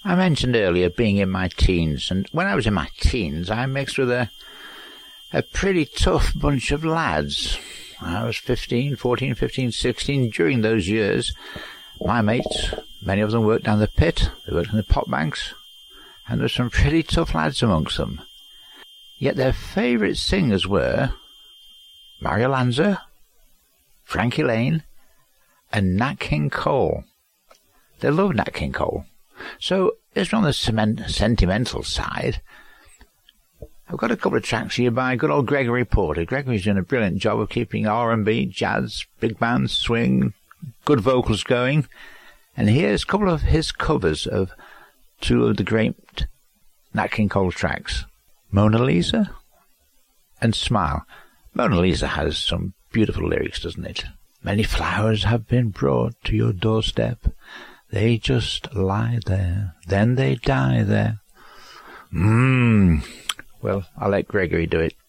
I mentioned earlier being in my teens, and when I was in my teens, I mixed with a pretty tough bunch of lads. I was 14, 15, 16. During those years, my mates, many of them worked down the pit, they worked in the pot banks, and there were some pretty tough lads amongst them. Yet their favourite singers were Mario Lanza, Frankie Lane, and Nat King Cole. They loved Nat King Cole. So, as on the sentimental side, I've got a couple of tracks here by good old Gregory Porter. Gregory's done a brilliant job of keeping R&B, jazz, big band, swing, good vocals going. And here's a couple of his covers of two of the great Nat King Cole tracks, Mona Lisa and Smile. Mona Lisa has some beautiful lyrics, doesn't it? Many flowers have been brought to your doorstep. They just lie there, then they die there. Well, I'll let Gregory do it.